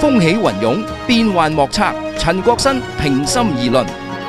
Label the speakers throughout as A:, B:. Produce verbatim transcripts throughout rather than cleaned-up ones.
A: 風起雲湧，變幻莫測。陳國新平心而論。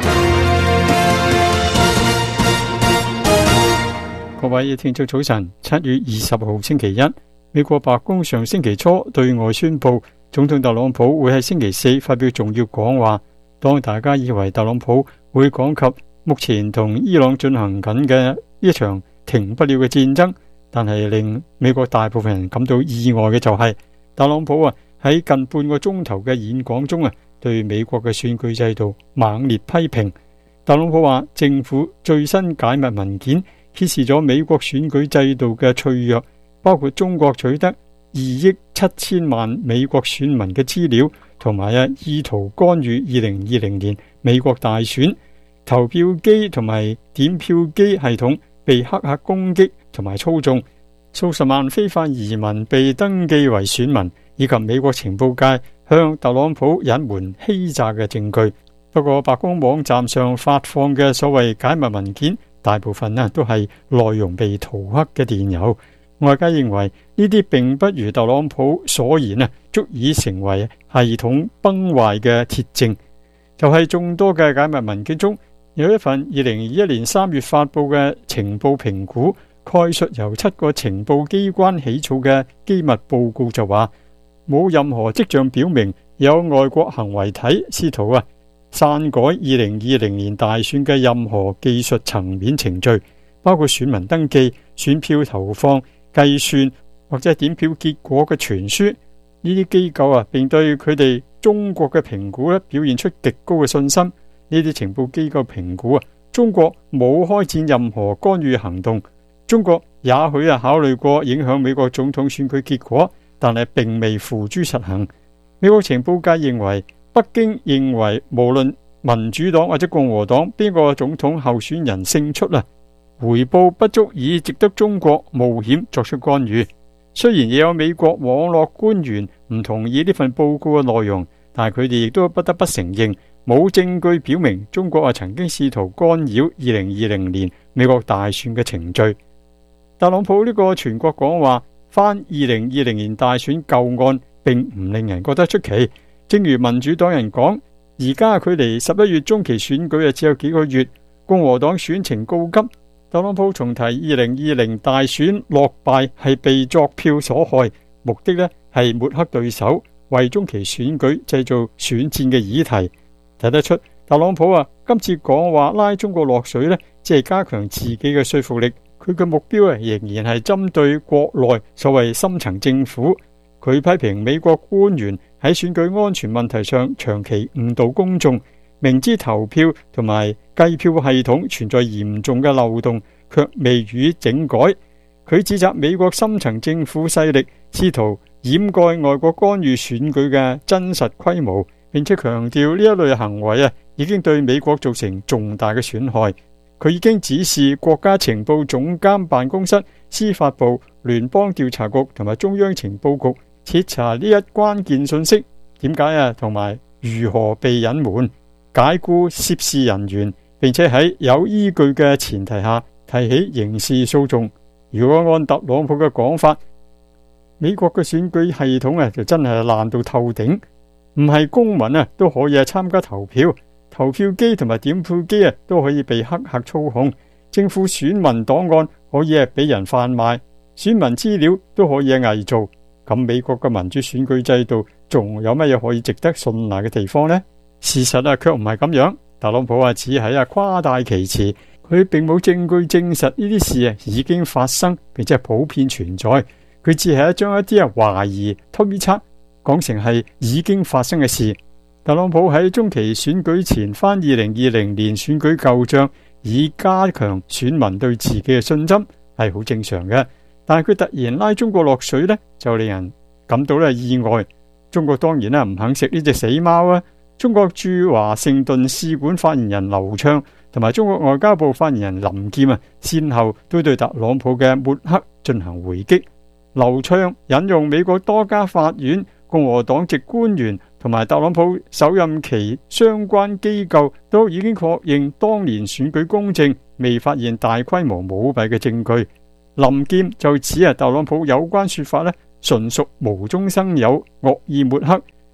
B: 各位聽眾早晨，七月二十號星期一，美國白宮上星期初對外宣布，總統特朗普會喺星期四發表重要講話。當大家以為特朗普會講及目前同伊朗進行緊嘅一場停不了嘅戰爭，但係令美國大部分人感到意外嘅就係、是、特朗普啊喺近半個鐘頭嘅演講中啊，對美國嘅選舉制度猛烈批評。特朗普話政府最新解密文件揭示咗美國選舉制度嘅脆弱，包括中國取得二億七千萬美國選民嘅資料，同埋啊意圖干預二零二零年美國大選，投票機同埋點票機系統被黑客攻擊同埋操縱，數十萬非法移民被登記為選民，以及美國情報界向特朗普隱瞞欺詐嘅證據。不過白宮網站上發放嘅所謂解密文件，大部分呢都係內容被塗黑嘅電郵。外界認為呢啲並不如特朗普所言啊，足以成為系統崩壞嘅鐵證。就係、是、眾多嘅解密文件中，有一份二零二一年三月發布嘅情報評估，概述由七個情報機關起草嘅機密報告就話，冇任何跡象表明有外國行為體試圖啊篡改二零二零年大選嘅任何技術層面程序，包括選民登記、選票投放、計算或者點票結果嘅傳輸。呢啲機構啊，並對佢哋中國嘅評估咧表現出極高嘅信心。呢啲情報機構評估啊，中國冇開展任何干預行動。中國也許啊考慮過影響美國總統選舉結果，但係並未付諸實行。美國情報界認為，北京認為無論民主黨或者共和黨邊個總統候選人勝出啊，回報不足以值得中國冒險作出干預。雖然也有美國網絡官員唔同意呢份報告嘅內容，但係佢哋亦都不得不承認，冇證據表明中國啊曾經試圖干擾二零二零年美國大選嘅程序。特朗普呢個全國講話翻二零二零年大選舊案，並唔令人覺得出奇。正如民主黨人講，而家距離十一月中期選舉啊只有幾個月，共和黨選情告急。特朗普重提二零二零大選落敗係被作票所害，目的呢係抹黑對手，為中期選舉製造選戰嘅議題。睇得出特朗普啊今次講話拉中國落水呢，只係加強自己嘅說服力。佢嘅目標啊仍然係針對國內所謂深層政府。佢批評美國官員喺選舉安全問題上長期誤導公眾，明知投票同埋計票系統存在嚴重嘅漏洞，卻未予整改。佢指責美國深層政府勢力試圖掩蓋外國干預選舉嘅真實規模，並且強調呢一類行為啊已經對美國造成重大嘅損害。佢已經指示國家情報總監辦公室、司法部、聯邦調查局同埋中央情報局徹查呢一關鍵信息，點解啊，同埋如何被隱瞞，解雇涉事人員，並且喺有依據嘅前提下提起刑事訴訟。如果按特朗普嘅講法，美國嘅選舉系統啊就真係爛到透頂，唔係公民啊都可以啊參加投票，投票機同埋點票機啊都可以被黑客操控，政府選民檔案可以啊俾人販賣，選民資料都可以啊偽造。咁美國嘅民主選舉制度仲有乜嘢可以值得信賴嘅地方呢？事實啊，卻唔係咁樣。特朗普啊，只係啊誇大其詞，佢並冇證據證實呢啲事啊已經發生，並且係普遍存在。佢只係將一啲啊懷疑推測講成係已經發生嘅事。特朗普喺中期選舉前翻二零二零年選舉舊賬，以加強選民對自己嘅信心，係好正常嘅。但係佢突然拉中國落水呢，就令人感到咧意外。中國當然啦唔肯食呢隻死貓啊！中國駐華盛頓使館發言人劉暢同埋中國外交部發言人林劍啊，先後都對特朗普嘅抹黑進行回擊。劉暢引用美國多家法院、共和黨籍官員同埋特朗普首任期相關機構都已經確認當年選舉公正，未發現大規模舞弊嘅證據。林劍就指啊，特朗普有關說法咧，純屬無中生有、惡意抹黑，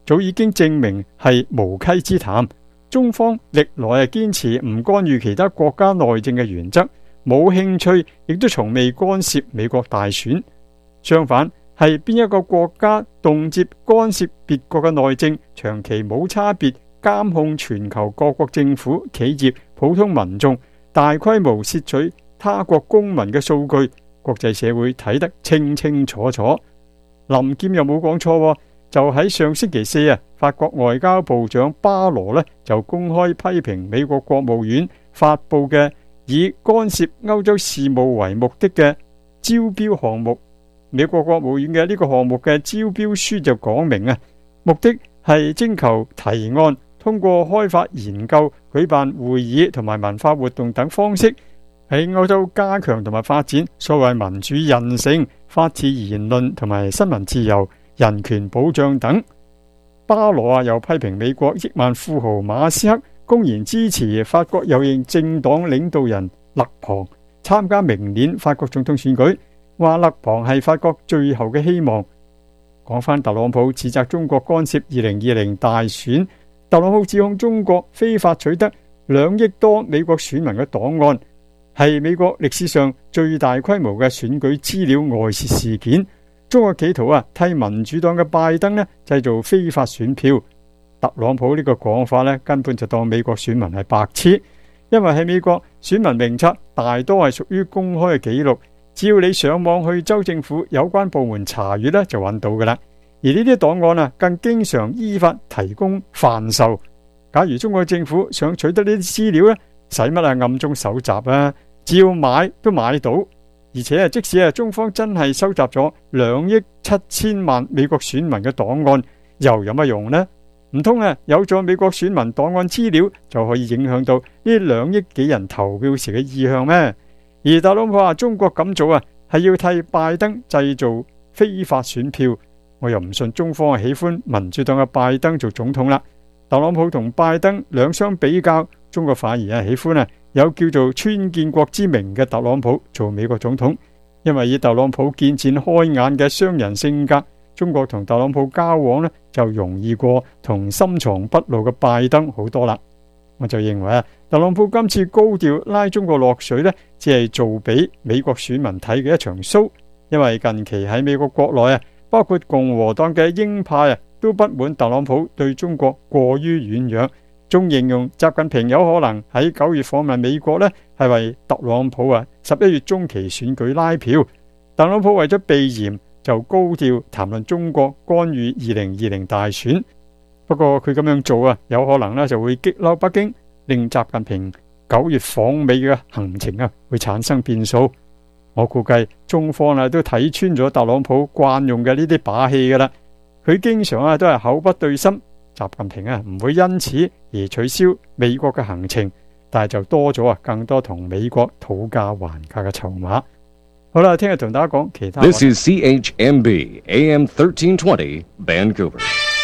B: 早已經證明係無稽之談。中方歷來係堅持唔干預其他國家內政嘅原則，冇興趣，亦都從未干涉美國大選。相反，係邊一個國家動輒干涉別國嘅內政，長期冇差別監控全球各國政府、企業、普通民眾，大規模竊取他國公民嘅數據，國際社會睇得清清楚楚。林劍又冇講錯，就喺上星期四啊，法國外交部長巴羅呢就公開批評美國國務院發布嘅以干涉歐洲事務為目的嘅招標項目。美國國務院嘅呢個項目嘅招標書就講明啊，目的係徵求提案，通過開發研究、舉辦會議同埋文化活動等方式，喺歐洲加強同埋發展所謂民主韌性、法治言論同埋新聞自由、人權保障等。巴羅啊又批評美國億萬富豪馬斯克公然支持法國右翼政黨領導人勒龐參加明年法國總統選舉，話勒龐係法國最後嘅希望。講返特朗普指責中國干涉二零二零大選，特朗普指控中國非法取得兩億多美國選民嘅檔案，係美國歷史上最大規模嘅選舉資料外泄事件。中國企圖啊替民主黨嘅拜登呢製造非法選票。特朗普呢個講法呢根本就當美國選民係白痴，因為喺美國選民名冊大多係屬於公開嘅記錄，只要你上網去州政府有關部門查閱呢就揾到噶啦。而呢啲檔案啊更經常依法提供販售。假如中國政府想取得呢啲資料呢，使乜啊暗中搜集啊？只要買都買到。而且啊，即使啊中方真係收集咗兩億七千萬美國選民嘅檔案，又有乜用呢？唔通啊有咗美國選民檔案資料就可以影響到呢兩億幾人投票時嘅意向咩？而特朗普話中國咁做啊係要替拜登製造非法選票，我又唔信中方係喜歡民主黨嘅拜登做總統啦。特朗普同拜登兩相比較，中國反而係喜歡啊有叫做川建國之名嘅特朗普做美國總統，因為以特朗普見錢開眼嘅商人性格，中國同特朗普交往呢就容易過同深藏不露嘅拜登好多啦。我就認為啊，特朗普今次高調拉中國落水呢，只係做俾美國選民睇嘅一場 show， 因為近期喺美國國內啊，包括共和黨嘅鷹派啊，都不滿特朗普對中國過於軟弱，仲形容習近平有可能喺九月訪問美國呢，係為特朗普啊十一月中期選舉拉票。特朗普為咗避嫌，就高調談論中國干預二零二零大選。不過佢咁樣做啊，有可能呢就會激嬲北京，令習近平九月訪美嘅行程啊會產生變數。我估計中方啊都睇穿咗特朗普慣用嘅呢啲把戲噶啦，佢經常啊都係口不對心。習近平啊唔會因此而取消美國嘅行程，但係就多咗啊更多同美國討價還價嘅籌碼。好啦，聽日同大家講其他。
C: This is C H M B A M thirteen twenty Vancouver。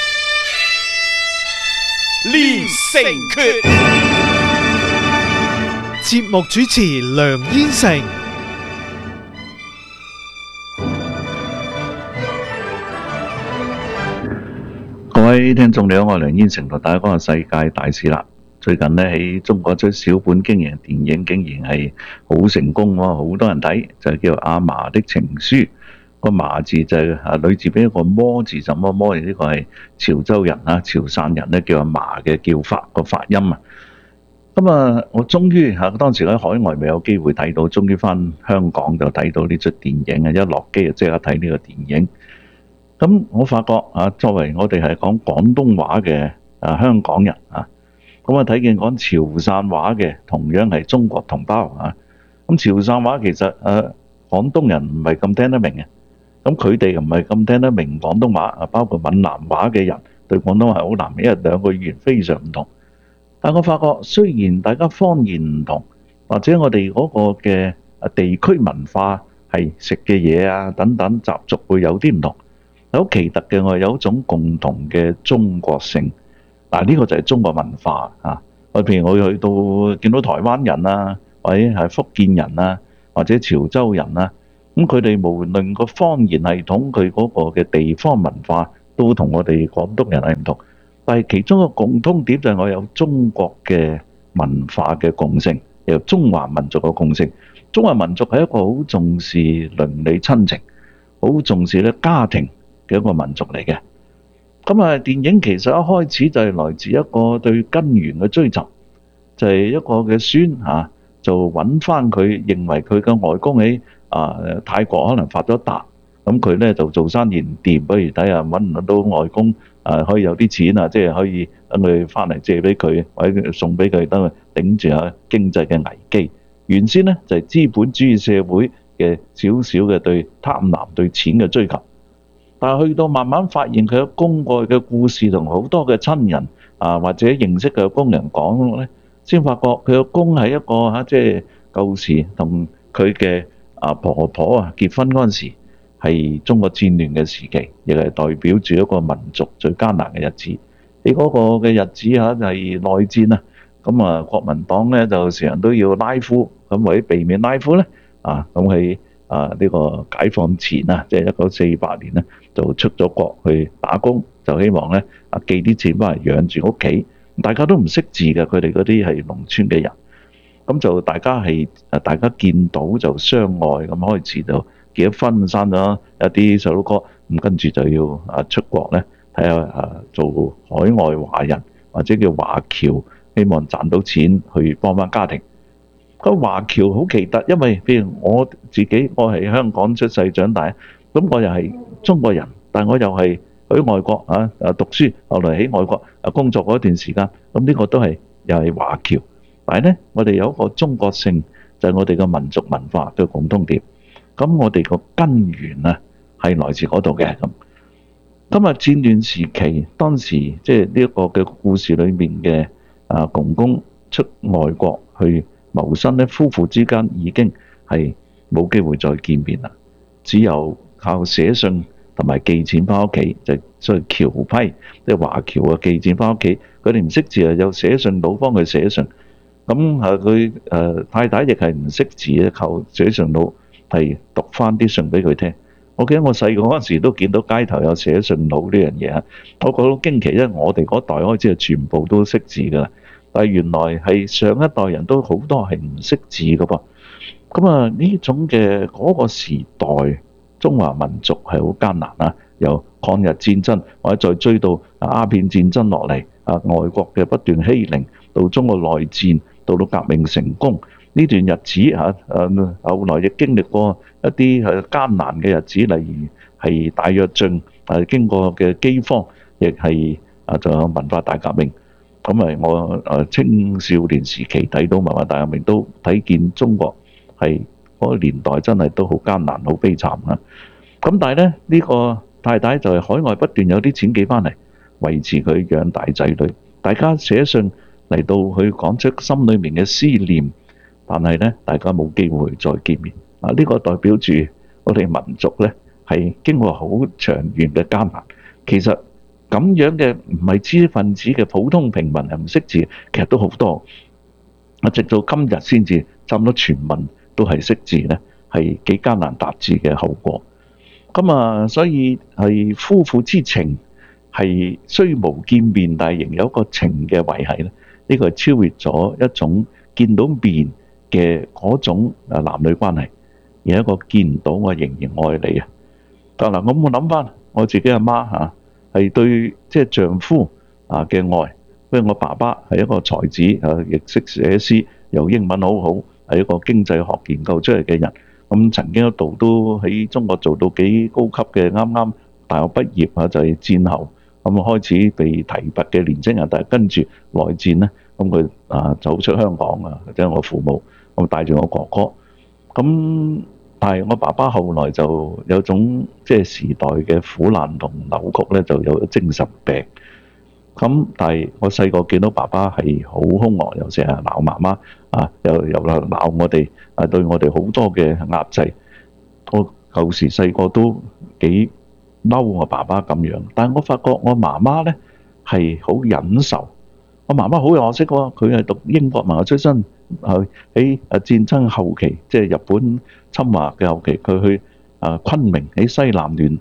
A: 連城訣，
D: 節目主持梁燕成。
E: 各位聽眾你好，我係梁燕成，同大家講下世界大事啦。最近呢，喺中國出小本經營電影竟然係好成功喎，好多人睇，就係叫《阿嫲的情書》。個嫲字就係啊女字邊一個摩字，什麼摩？呢個係潮州人啊，潮汕人咧叫阿嫲嘅叫法個發音啊。咁啊，我終於嚇當時喺海外未有機會睇到，終於翻香港就睇到呢出電影啊！一落機就即刻睇呢個電影。咁我發覺啊，作為我哋係講廣東話嘅啊香港人啊，咁啊睇見講潮汕話嘅同樣係中國同胞啊。咁潮汕話其實誒廣東人唔係咁聽得明嘅。咁佢哋又唔係咁聽得明廣東話啊，包括閩南話嘅人對廣東話好難明，因為兩個語言非常唔同。但我發覺雖然大家方言唔同，或者我哋嗰個嘅地區文化係食嘅嘢啊等等習俗會有啲唔同，好奇特嘅我有一種共同嘅中國性。嗱，呢個就係中國文化啊！我譬如我去到見到台灣人啊，或者係福建人啊，或者潮州人啊。咁佢哋無論個方言系統，佢嗰個嘅地方文化都同我哋廣東人係唔同。但係其中一個共通點就係我有中國嘅文化嘅共性，有中華民族嘅共性。中華民族係一個好重視鄰里親情、好重視咧家庭嘅一個民族嚟嘅。咁啊，電影其實一開始就係來自一個對根源嘅追尋，就係一個嘅孫嚇，就揾翻佢認為佢嘅外公喺啊泰國可能發咗達，咁佢咧就做生意唔掂，不如睇下揾唔揾到外公啊可以有啲錢啊，即係可以等佢翻嚟借俾佢，或者送俾佢，等佢頂住下經濟嘅危機。原先咧就係資本主義社會嘅少少嘅對貪婪、對錢嘅追求。但係去到慢慢發現佢嘅公愛嘅故事，同好多嘅親人啊或者認識嘅工人講咧，先發覺佢嘅公係一個嚇，即係舊時同佢嘅啊婆婆啊結婚嗰陣時係中國戰亂嘅時期，亦係代表住一個民族最艱難嘅日子。喺嗰個嘅日子嚇就係內戰啊，咁啊國民黨咧就成日都要拉夫，咁為咗避免拉夫咧啊，咁喺啊呢個解放前啊，即係一九四八年咧，就出咗國去打工，就希望咧啊寄啲錢翻嚟養住屋企。大家都唔識字嘅，佢哋嗰啲係農村嘅人，咁就大家係誒大家見到就相愛，咁開始就結咗婚，生咗一啲細佬哥，咁跟住就要啊出國咧睇下啊做海外華人或者叫華僑，希望賺到錢去幫翻家庭。咁華僑好奇特，因為譬如我自己，我係香港出世長大，咁我又係中國人，但我又係喺外國啊啊讀書，後來喺外國啊工作嗰段時間，咁呢個都係又係華僑。但係咧，我哋有一個中國性，就係我哋嘅民族文化嘅共通點。咁我哋個根源啊係來自嗰度嘅。咁今日戰亂時期，當時即係呢一個嘅故事裏面嘅啊公公出外國去謀生咧，夫婦之間已經係冇機會再見面啦，只有靠寫信同埋寄錢翻屋企，就所謂僑批，即係華僑啊寄錢翻屋企。佢哋唔識字啊，有寫信佬幫佢寫信。咁啊，佢誒太太亦係唔識字咧，靠寫信佬係讀翻啲信俾佢聽。我記得我細個嗰陣時都見到街頭有寫信佬呢樣嘢啊，我覺得好驚奇，因為我哋嗰代開始係全部都識字噶啦。但係原來係上一代人都好多係唔識字噶噃。咁啊，呢種嘅嗰個時代，中華民族係好艱難啊！由抗日戰爭或者再追到鴉片戰爭落嚟，啊外國嘅不斷欺凌，到中國內戰，到到革命成功呢段日子嚇，誒後來亦經歷過一啲係艱難嘅日子，例如係大躍進，誒經過嘅饑荒，亦係啊仲有文化大革命。咁咪我誒青少年時期睇到文化大革命，都睇見中國係嗰個年代真係都好艱難、好悲慘啊！咁但係咧，呢個太太就係海外不斷有啲錢寄翻嚟，維持佢養大仔女。大家寫信嚟到去講出心裏面嘅思念，但係咧大家冇機會再見面啊！呢個代表住我哋民族咧係經過好長遠嘅艱難。其實咁樣嘅唔係知識分子嘅普通平民係唔識字，其實都好多。啊，直到今日先至差唔多全民都係識字咧，係幾艱難達至嘅後果。咁啊，所以係夫婦之情係雖無見面，但係仍有一個情嘅維繫咧。呢個係超越咗一種見到面嘅嗰種啊男女關係，而一個見唔到我仍然愛你啊！嗱，咁我諗翻我自己阿媽嚇係對即係丈夫啊嘅愛，因為我爸爸係一個才子啊，亦識寫詩，又英文好好，係一個經濟學研究出嚟嘅人。咁曾經一度都喺中國做到幾高級嘅，啱啱大學畢業啊，就係戰後咁開始被提拔嘅年青人，但係跟住內戰咧，咁佢啊走出香港啊，即係我父母咁帶住我哥哥。咁但係我爸爸後來就有種即係時代嘅苦難同扭曲咧，就有精神病。咁但係我細個見到爸爸係好兇惡，又成日鬧媽媽啊，又又鬧我哋啊，對我哋好多嘅壓制。我舊時細個都幾嬲我爸爸咁樣，但係我發覺我媽媽咧係好忍受。我媽媽好有學識喎，佢係讀英國文學出身，係喺啊戰爭後期，即係日本侵華嘅後期，佢去啊昆明喺西南聯大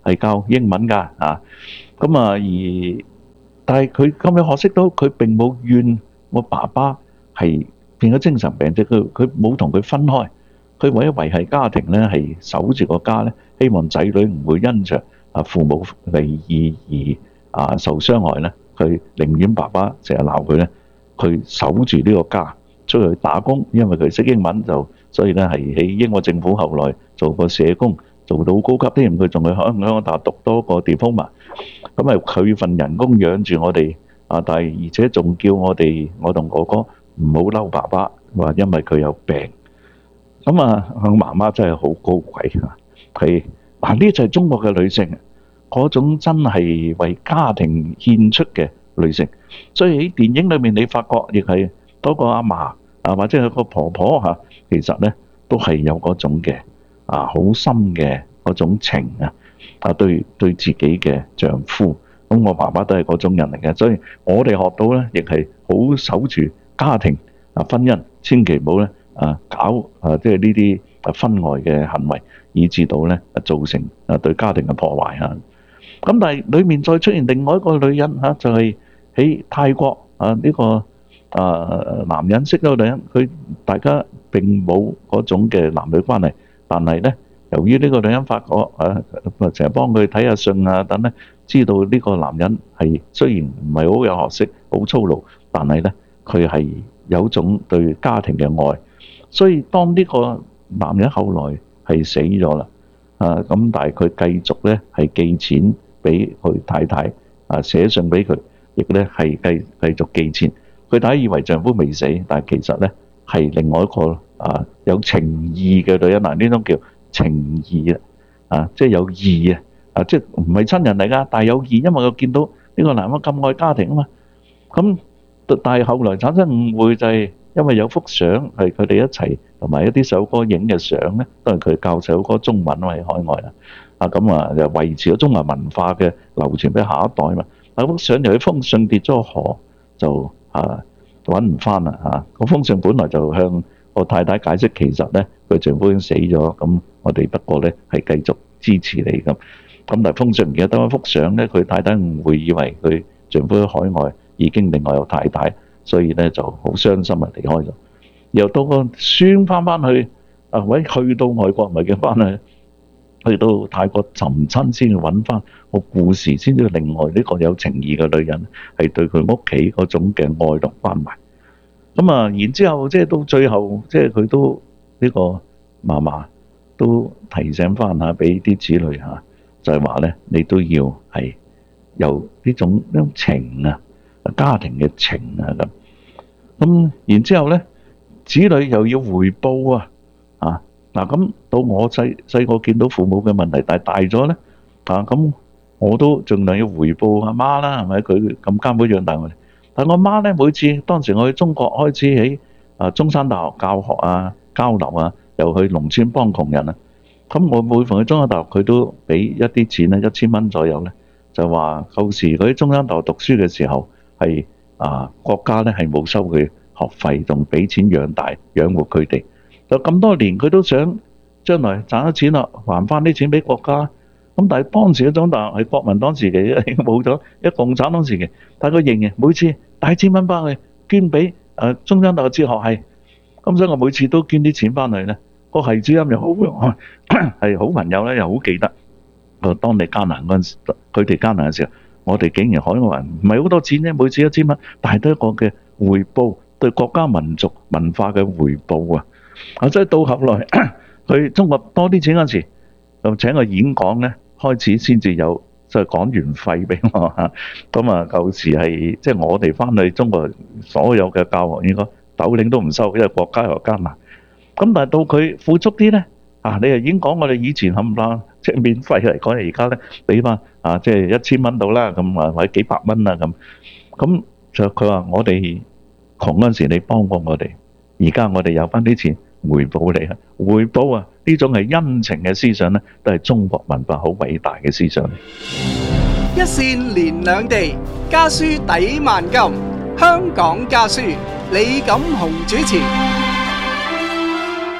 E: 係教英文㗎啊。咁啊而但係佢咁樣學識到，佢並冇怨我爸爸係變咗精神病啫。佢佢冇同佢分開，佢為咗維繫家庭咧，係守住個家咧，希望仔女唔會因着啊父母離異而啊受傷害咧。佢寧願爸爸成日鬧佢咧，佢守住呢個家，出去打工，因為佢識英文就，所以咧係喺英國政府後來做個社工，做到高級添。佢仲去香港大學讀多個 diploma。咁啊，佢份人工養住我哋啊，但係而且仲叫我哋，我同哥哥唔好嬲爸爸，話因為佢有病。咁啊，我媽媽真係好高貴啊！係嗱，呢就係中國嘅女性，嗰種真係為家庭獻出嘅女性。所以喺電影裏面，你發覺亦係多個阿嫲啊，或者係個婆婆嚇，其實咧都係有嗰種嘅啊，好深嘅嗰種情啊。啊，對對自己嘅丈夫，咁我爸爸都係嗰種人嚟嘅，所以我哋學到咧，亦係好守住家庭啊婚姻，千祈唔好咧啊搞啊即係呢啲啊婚外嘅行為，以致到咧啊造成啊對家庭嘅破壞啊。咁但係裏面再出現另外一個女人嚇，就係喺泰國啊呢個啊男人識咗女人，佢大家並冇嗰種嘅男女關係，但係咧。由於呢個女人發覺誒，成日幫佢睇下信啊等咧，知道呢個男人係雖然唔係好有學識、好粗魯，但係咧佢係有種對家庭嘅愛。所以當呢個男人後來係死咗啦，啊咁，但係佢繼續咧係寄錢俾佢太太，啊寫信俾佢，亦咧係繼繼續寄錢。佢太太以為丈夫未死，但係其實咧係另外一個啊有情義嘅女人嗱，呢種叫情義啊，啊，即係有義啊，啊，即係唔係親人嚟噶，但係有義，因為佢見到呢個男人咁愛家庭啊嘛。咁但係後來產生誤會就係因為有幅相係佢哋一齊同埋一啲首歌影嘅相咧，都係佢教首歌中文喺海外啦。啊咁啊，就維持咗中華文化嘅流傳俾下一代嘛。但幅相由於封信跌咗河，就啊揾唔翻啦嚇。個封信本來就向我太太解釋，其實咧佢丈夫已經死咗，咁我哋不過咧係繼續支持你咁。咁但係封信唔記得得一幅相咧，佢太太誤會以為佢丈夫喺海外已經另外有太太，所以咧就好傷心啊離開咗。又到個孫翻翻去啊，喂去到外國唔係叫翻去，去到泰國尋親先揾翻個故事，先至另外呢個有情義嘅女人係對佢屋企嗰種嘅愛同關懷。咁啊，然之後即係到最後，即係佢都呢個嫲嫲都提醒翻下俾啲子女嚇，就係話咧，你都要係有呢種呢種情啊，家庭嘅情啊咁。咁然之後咧，子女又要回報啊，啊嗱咁到我細細個見到父母嘅問題，但係大咗咧啊咁，我都盡量要回報阿媽啦，係咪？佢咁艱苦養大我哋。但我媽咧，每次當時我去中國開始喺啊中山大學教學啊交流啊，又去農村幫窮人啊。咁我每逢去中山大學，佢都俾一啲錢咧，一千蚊左右咧，就話舊時佢喺中山大學讀書嘅時候係啊國家咧係冇收佢學費，仲俾錢養大養活佢哋。就咁多年，佢都想將來賺咗錢啦，還翻啲錢俾國家。咁但係當時嘅中山大學係國民黨時期，冇咗一共產黨時期，但係佢仍然每次帶千蚊翻去捐俾誒中山大學哲學系。咁所以我每次都捐啲錢翻去咧，個系主任又好係好朋友咧，又好記得。誒，當你艱難嗰陣時，佢哋艱難嘅時候，我哋竟然海外人唔係好多錢啫，每次一千蚊，但係都一個嘅回報，對國家民族文化嘅回報啊！啊，所以到後來佢中國多啲錢嗰陣時，就請個演講咧。開始先至有即係講完費俾我嚇，咁啊舊時係即係我哋翻去中國所有嘅教學應該斗零都唔收，因為國家又艱難。咁但係到佢富足啲咧，啊你又已經講我哋以前冚唪唥即係免費嚟講，而家咧俾翻啊即係一千蚊到啦，咁啊或者幾百蚊啦咁。咁就佢話我哋窮嗰陣時你幫過我哋，而家我哋有翻啲錢回報你啊，回報啊！呢種係恩情嘅思想咧，都係中國文化好偉大嘅思想。
A: 一線連兩地，家書抵萬金。香港家書，李錦雄主持。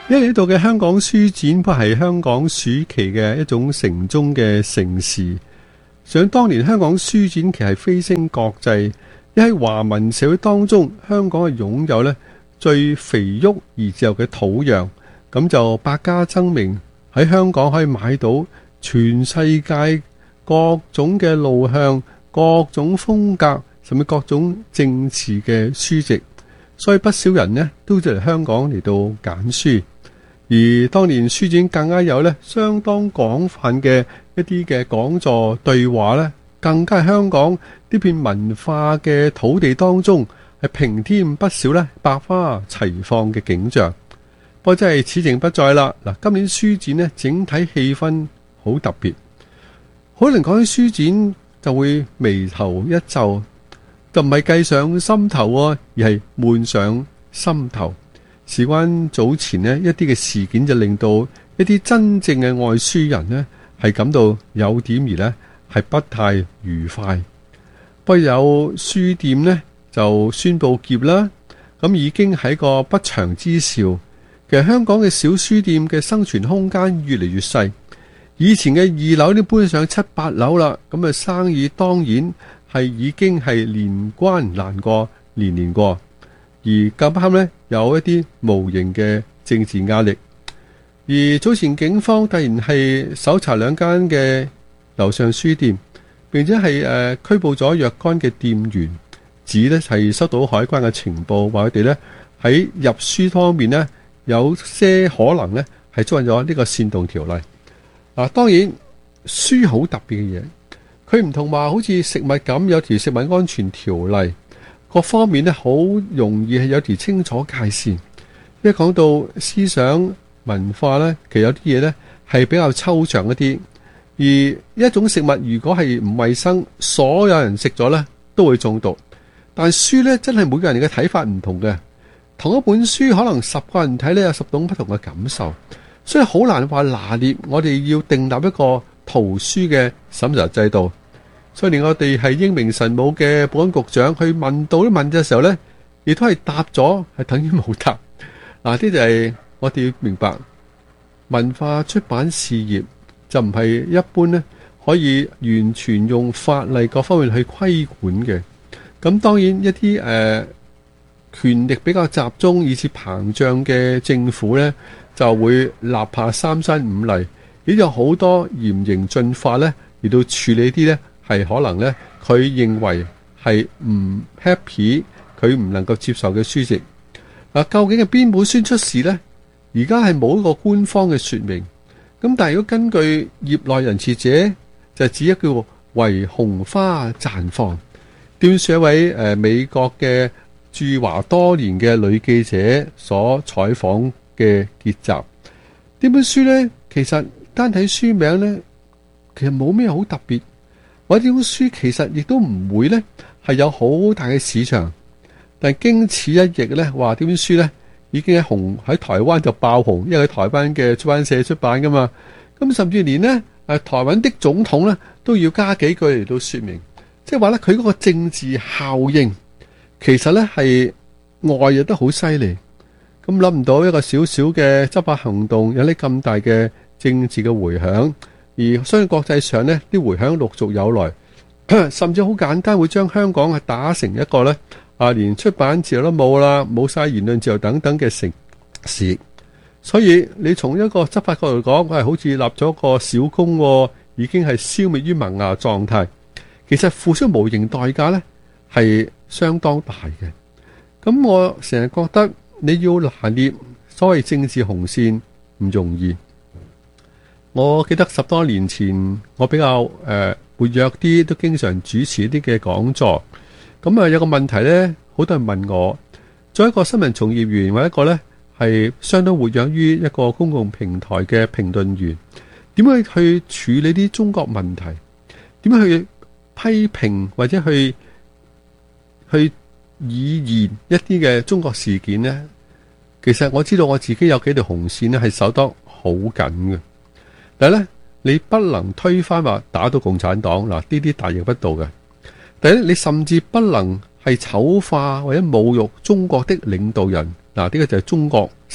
F: 因為呢度嘅香港書展不係香港暑期嘅一種城中嘅盛事。想當年香港書展其實係飛升國際，因喺華文社會當中，香港係擁有呢最肥沃而自由嘅土壤，咁就百家爭鳴，喺香港可以買到全世界各種嘅路向、各種風格，甚至各種政治嘅書籍，所以不少人呢都就嚟香港嚟到揀書。而當年書展更加有咧相當廣泛嘅一啲嘅講座對話咧，更加係香港呢片文化嘅土地當中係平添不少咧百花齊放嘅景象。不過真係此情不再啦。嗱，今年書展呢整體氣氛好特別，可能講起書展就會眉頭一皺，就唔係計上心頭啊，而係悶上心頭。事關早前呢一啲嘅事件，就令到一啲真正嘅愛書人呢係感到有點而呢係不太愉快。不過有書店呢就宣布結啦，咁已經喺個不祥之兆。其實香港嘅小書店嘅生存空間越嚟越細，以前嘅二樓都搬上七八樓啦，咁啊生意當然係已經係年關難過年年過。而咁啱呢，有一啲無形嘅政治壓力。而早前警方突然係搜查兩間嘅樓上書店，並且係誒、呃、拘捕咗若干嘅店員，指呢係收到海關嘅情報，話佢哋呢喺入書方面呢有些可能呢係觸犯咗呢個煽動條例。嗱、啊，當然書好特別嘅嘢，佢唔同話好似食物咁有條食物安全條例。各方面咧，好容易係有條清楚界線。一講到思想文化咧，其實有啲嘢咧係比較抽象一啲。而一種食物如果係唔衛生，所有人食咗咧都會中毒。但書咧真係每個人嘅睇法唔同嘅，同一本書可能十個人睇咧有十種不同嘅感受，所以好難話拿捏。我哋要訂立一個圖書嘅審查制度。所以連我哋係英明神武嘅保安局長去問到啲問嘅時候呢，亦都係答咗，係等於冇答。嗱，呢就係我哋要明白，文化出版事業就唔係一般呢可以完全用法例各方面去規管嘅。咁當然一啲誒、呃、權力比較集中以至膨脹嘅政府呢，就會立下三申五例，亦有好多嚴刑峻法呢嚟到處理啲呢。係可能呢，佢認為係唔 happy，佢唔能夠接受嘅書籍。嗱，究竟係邊本書出事呢？而家係冇一個官方嘅說明。咁但係如果根據業內人士者，就指一叫為紅花綻放。端說一位誒、呃、美國嘅駐華多年嘅女記者所採訪嘅結集。呢本書呢，其實單睇書名呢，其實冇咩好特別。或者呢本書其實亦都唔會呢係有好大嘅市場，但係經此一役呢，話呢本書呢已經喺紅喺台灣就爆紅，因為喺台灣嘅出版社出版噶嘛。咁甚至連呢誒台灣的總統呢都要加幾句嚟到說明，即係話呢佢嗰個政治效應其實呢係外溢得好犀利。咁諗唔到一個小小嘅執法行動有啲咁大嘅政治嘅回響。而相信國際上呢啲回響陸續有來，甚至好簡單會將香港係打成一個呢啊，連出版自由都冇啦，冇晒言論自由等等嘅城市。所以你從一個執法角度講，係好似立咗個小功，已經係消滅於萌芽狀態。其實付出無形代價呢係相當大嘅。咁我成日覺得你要拿捏所謂政治紅線唔容易。我記得十多年前，我比較誒、呃、活躍啲，都經常主持一啲嘅講座。咁啊，有個問題呢，好多人問我，作為一個新聞從業員，或者一個呢係相當活躍於一個公共平台嘅評論員，點樣去處理啲中國問題？點樣去批評或者去去以言一啲嘅中國事件呢？其實我知道我自己有幾條紅線呢係守得好緊嘅。但係咧，你不能推翻話打到共產黨嗱，呢啲大逆不道嘅。第一，你甚至不能係醜化或者侮辱中國的領導人嗱，呢個就係中國式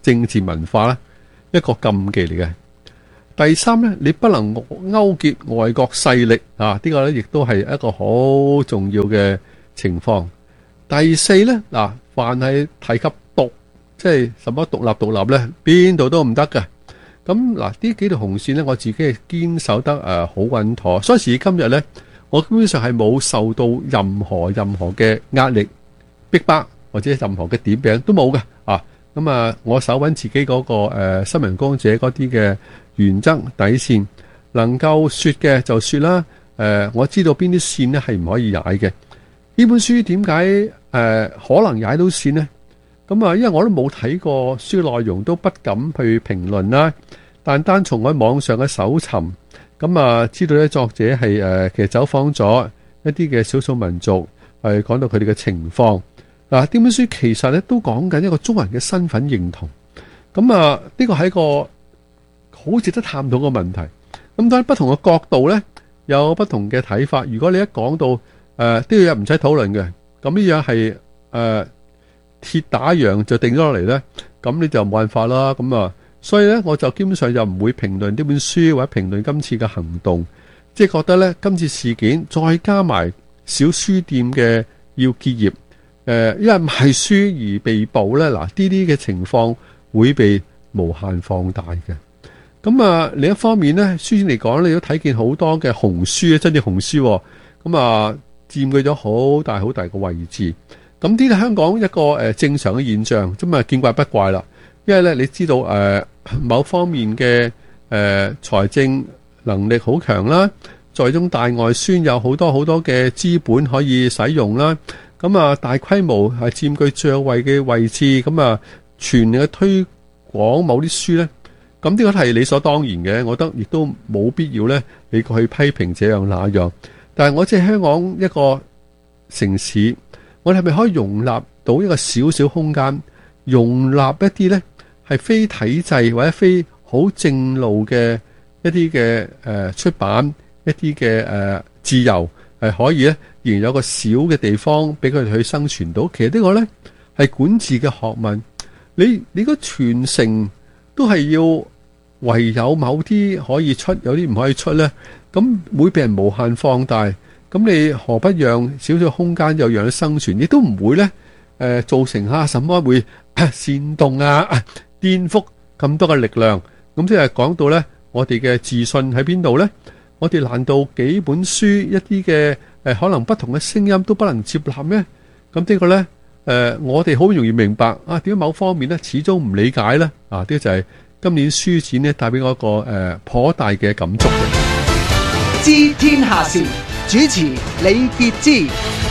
F: 政治文化咧一個禁忌嚟嘅。第三咧，你不能勾結外國勢力啊，呢個咧亦都係一個好重要嘅情況。第四咧，嗱，凡係提及獨，即係什麼獨立獨立咧，邊度都唔得嘅。咁嗱，呢幾條紅線咧，我自己係堅守得誒好穩妥，所以時至今日咧，我基本上係冇受到任何任何嘅壓力逼迫或者任何嘅點餅都冇嘅啊。咁啊，我守穩自己嗰、那個誒、呃、新聞工者嗰啲嘅原則底線，能夠說嘅就說啦。誒、呃，我知道邊啲線咧係唔可以踩嘅。呢本書點解誒可能踩到線呢？咁啊，因為我都冇睇過書內容，都不敢去評論啦。但單從喺網上嘅搜尋，咁啊，知道咧作者係誒、呃、其實走訪咗一啲嘅少數民族，係講到佢哋嘅情況。嗱，呢本書其實咧都講緊一個中國人嘅身份認同。咁啊，呢個係一個好值得探討嘅問題。咁當然不同嘅角度咧，有不同嘅睇法。如果你一講到誒呢樣嘢唔使討論嘅，咁呢樣係誒鐵打樣就定咗落嚟咧，咁你就冇辦法啦。咁啊，所以咧我就基本上就唔會評論呢本書或者評論今次嘅行動，即係覺得咧今次事件再加埋小書店嘅要結業。誒，因為賣書而被捕咧，嗱呢啲嘅情況會被無限放大嘅。咁啊，另一方面咧，書展嚟講，你都睇見好多嘅紅書，真正紅書，咁啊佔據咗好大好大嘅位置。咁呢啲香港一個誒正常嘅現象，咁啊見怪不怪啦。因為咧，你知道誒某方面嘅誒財政能力好強啦，在中大外宣有好多好多嘅資本可以使用啦。咁啊，大規模係佔據最位嘅位置，咁啊，全力嘅推廣某啲書咧，咁呢個係理所當然嘅，我覺得亦都冇必要咧，你過去批評這樣那樣。但係我即係香港一個城市，我哋係咪可以容納到一個小小空間，容納一啲咧係非體制或者非好正路嘅一啲嘅誒出版，一啲嘅誒自由係可以咧？仍然有個小嘅地方俾佢哋去生存到，其實呢個呢係管治嘅學問。你你個傳承都係要唯有某啲可以出，有啲唔可以出呢，咁會被人無限放大。咁你何不讓少少空間又讓佢生存？亦都唔會呢誒、呃、造成下什麼會煽動啊、顛覆咁多嘅力量。咁即係講到呢，我哋嘅自信喺邊度呢？我哋難道幾本書一啲嘅？誒，可能不同嘅聲音都不能接納咩？咁呢個咧，誒，我哋好容易明白啊，點解某方面咧始終唔理解咧？啊，呢個就係今年書展咧帶俾我一個誒頗大嘅感觸嘅。
A: 知天下事，主持李傑之。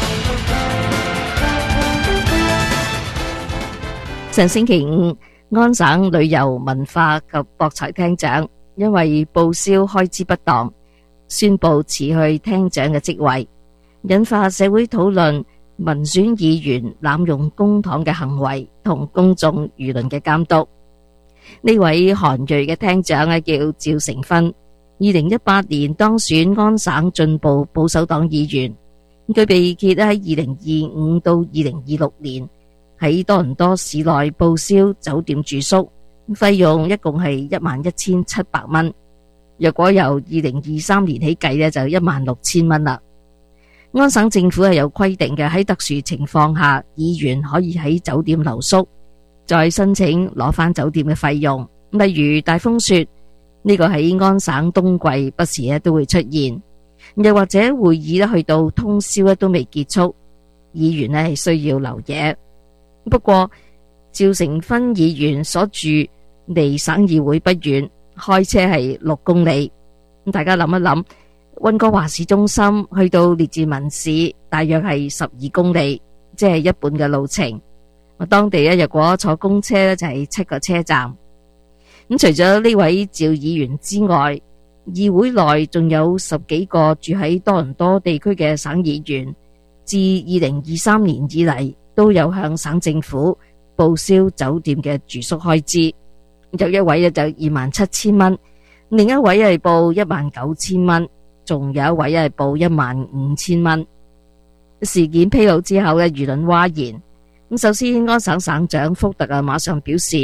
G: 上星期五，安省旅遊文化及博彩廳長因為報銷開支不當，宣布辭去廳長嘅職位，引發社會討論民選議員濫用公帑嘅行為同公眾輿論嘅監督。呢位韓裔嘅廳長啊，叫趙成勳，二零一八年當選安省進步保守黨議員。佢被揭喺二零二五到二零二六年喺多倫多市內報銷酒店住宿費用，一共係一萬一千七百蚊。若果由二零二三年起計呢，就一萬六千蚊啦。安省政府係有規定嘅，喺特殊情況下，議員可以喺酒店留宿，再申請攞翻酒店嘅費用。例如大風雪呢個喺安省冬季不時咧都會出現，又或者會議咧去到通宵咧都未結束，議員咧係需要留夜。不過趙成勳議員所住離省議會不遠，開車係六公里。咁大家諗一諗，溫哥華市中心去到列治文市大約係十二公里，即係一半嘅路程。我當地咧，如果坐公車咧就係七個車站。咁除咗呢位趙議員之外，議會內仲有十幾個住喺多倫多地區嘅省議員，自二零二三年以嚟都有向省政府報銷酒店嘅住宿開支。有一位就二萬七千蚊，另一位係報一萬九千蚊，仲有一位係報一萬五千蚊。事件披露之後咧，輿論譁然。咁首先，安省省長福特啊，馬上表示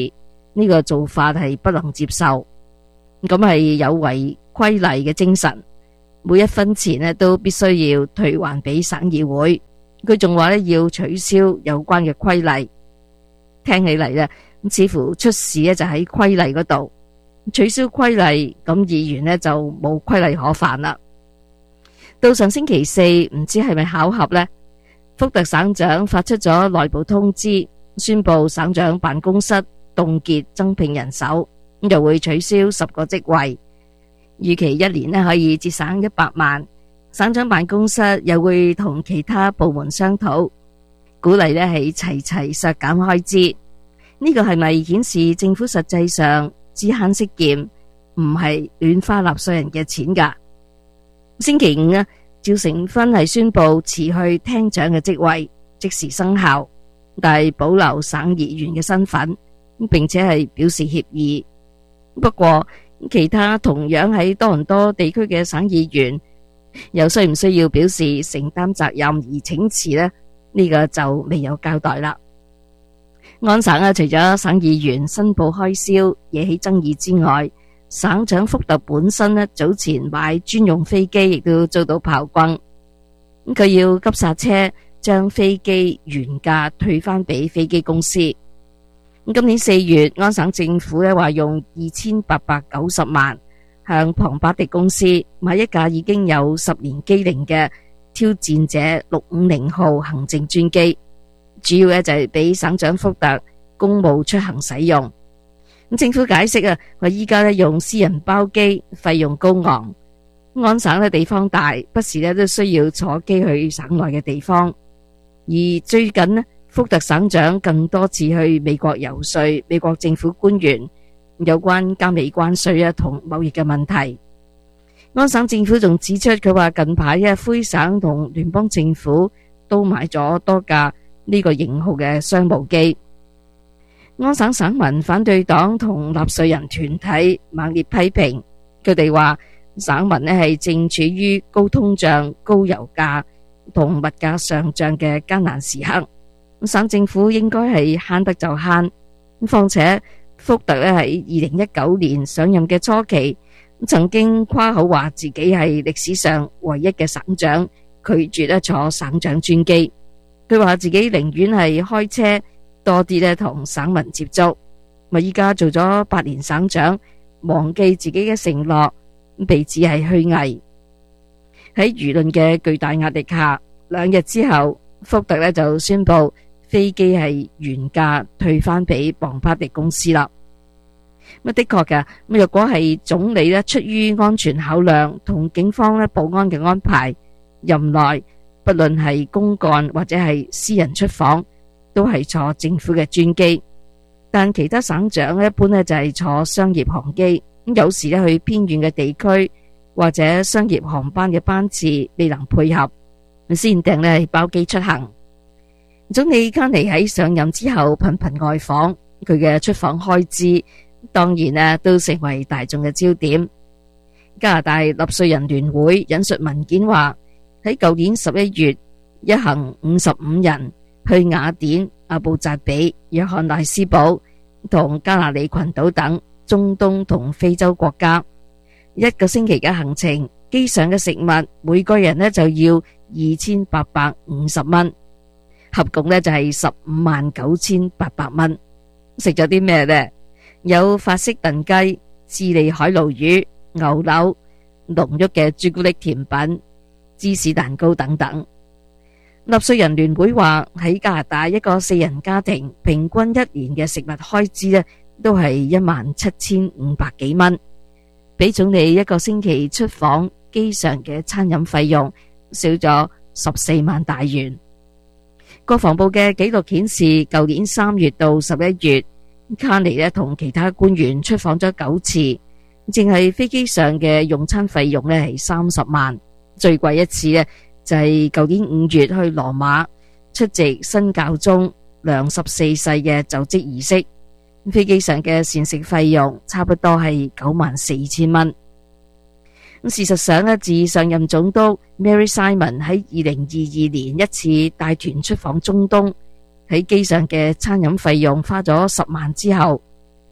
G: 呢個做法係不能接受，咁係有違規例嘅精神，每一分錢咧都必須要退還俾省議會。佢仲話咧要取消有關嘅規例，聽起嚟咧似乎出事咧就喺規例嗰度，取消規例，咁議員咧就冇規例可犯啦。到上星期四，唔知係咪巧合呢，福特省長發出咗內部通知，宣布省長辦公室凍結增聘人手，咁就會取消十個職位，預期一年咧可以節省一百萬。省長辦公室又會同其他部門商討，鼓勵咧係齊齊削減開支。呢個係咪顯示政府實際上知慳識儉，唔係亂花納稅人嘅錢㗎？星期五啊，趙成勳係宣布辭去廳長嘅職位，即時生效，但係保留省議員嘅身份，並且係表示歉意。不過其他同樣喺多倫多地區嘅省議員又需唔需要表示承擔責任而請辭呢？呢個就未有交代啦。安省啊，除咗省議員申報開銷惹起爭議之外，省長福特本身呢早前買專用飛機亦都遭到炮轟，咁佢要急剎車，將飛機原價退翻俾飛機公司。咁今年四月，安省政府呢話用二千八百九十萬向龐巴迪公司買一架已經有十年機齡嘅挑戰者六五零號行政專機，主要呢就係俾省長福特公務出行使用。咁政府解釋啊，話依家咧用私人包機，費用高昂。安省嘅地方大，不時咧都需要坐機去省內嘅地方。而最近呢，福特省長更多次去美國遊說美國政府官員有關加美關稅啊同貿易嘅問題。安省政府仲指出，佢話近排啊，魁省同聯邦政府都買咗多架呢個型號嘅商務機。安省省民反對黨同納稅人團體猛烈批評，佢哋話省民呢係正處於高通脹、高油價同物價上漲嘅艱難時刻，省政府應該係慳得就慳。況且福特呢喺二零一九年上任嘅初期，曾經誇口話自己係歷史上唯一嘅省長，拒絕咧坐省長專機。佢話自己寧願係開車多啲咧同省民接觸。咪依家做咗八年省長，忘記自己嘅承諾，被指係虛偽。喺輿論嘅巨大壓力下，兩日之後，福特咧就宣布飛機係原價退翻俾龐巴迪公司啦。咁的確㗎，咁若果係總理咧出於安全考量同警方咧保安嘅安排，任內不論係公幹或者係私人出訪，都係坐政府嘅專機。但其他省長一般咧就係坐商業航機，咁有時咧去偏遠嘅地區或者商業航班嘅班次未能配合，先訂咧包機出行。總理卡尼喺上任之後頻頻外訪，佢嘅出訪開支當然啊都成為大眾嘅焦點。加拿大納稅人聯會引述文件話，喺舊年十一月，一行五十五人去雅典、阿布扎比、約翰內斯堡同加那利群島等中東同非洲國家，一個星期嘅行程，機上嘅食物每個人呢就要二千八百五十蚊，合共呢就係十五萬九千八百蚊。食咗啲咩呢？有法式燉雞、智利海鱸魚、牛柳、濃郁嘅朱古力甜品、芝士蛋糕等等。納稅人聯會話，喺加拿大一個四人家庭平均一年嘅食物開支呢都係一萬七千五百幾蚊，比總理一個星期出訪機上嘅餐飲費用少咗十四萬大元。國防部嘅紀錄顯示，舊年三月到十一月，卡尼呢同其他官員出訪咗九次，淨係飛機上嘅用餐費用呢係三十萬，最貴一次呢就係舊年五月去羅馬出席新教宗良十四世嘅就職儀式，飛機上嘅膳食費用差不多係九萬四千蚊。事實上咧，自上任總督 Mary Simon 喺二零二二年一次帶團出訪中東，喺機上嘅餐飲費用花咗十萬之後，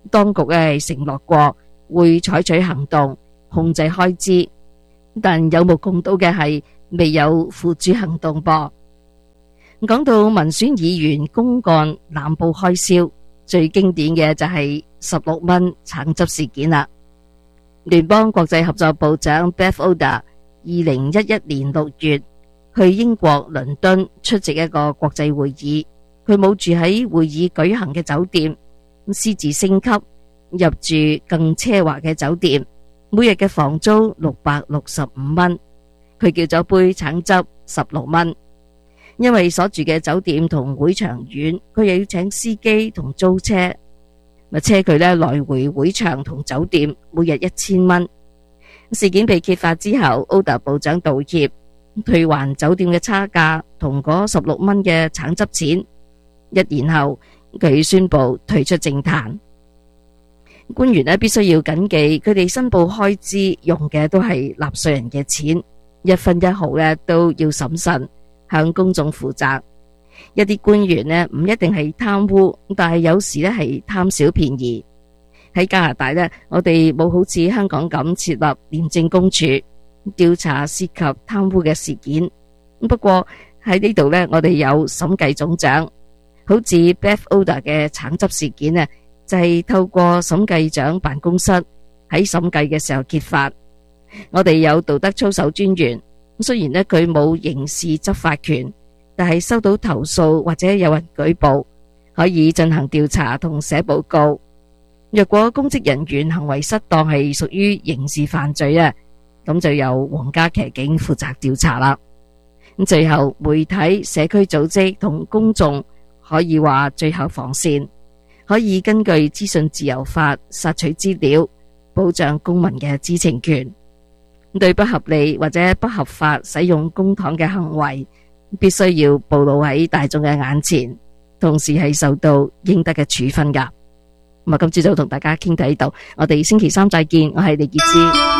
G: 當局咧承諾過會採取行動控制開支，但有目共睹嘅係未有付諸行動噃。講到民選議員公幹濫報開銷，最經典嘅就係十六蚊橙汁事件啦。聯邦國際合作部長 Beth Oda 二零一一年六月去英國倫敦出席一個國際會議，佢冇住喺會議舉行嘅酒店，私自升級入住更奢華嘅酒店，每日嘅房租六百六十五蚊，佢叫咗杯橙汁十六蚊。因為所住嘅酒店同會場遠，佢又要請司機同租車，咪車佢呢來回會場同酒店，每日一千蚊。事件被揭發之後，Oda 部長道歉，退還酒店嘅差價同嗰十六蚊嘅橙汁錢。一年後，佢宣布退出政壇。官員呢必須要謹記，佢哋申報開支用嘅都係納稅人嘅錢，一分一毫呢都要審慎，向公眾負責。一啲官員呢唔一定係貪污，但係有時呢係貪小便宜。喺加拿大呢，我哋冇好似香港咁設立廉政公署調查涉及貪污嘅事件。不過喺呢度呢，我哋有審計總長，好似 Beth Oda 嘅橙汁事件呢，就係透過審計長辦公室喺審計嘅時候揭發。我哋有道德操守專員，雖然呢佢冇刑事執法權，但係收到投訴或者有人舉報，可以進行調查同寫報告。若果公職人員行為失當係屬於刑事犯罪啊，咁就由皇家騎警負責調查啦。咁最後媒體、社區組織同公眾可以話最後防線，可以根據資訊自由法索取資料，保障公民嘅知情權。對不合理或者不合法使用公帑嘅行為，必須要暴露喺大眾嘅眼前，同時係受到應得嘅處分㗎。咁啊，今朝早同大家傾到呢度，我哋星期三再見，我係李潔芝。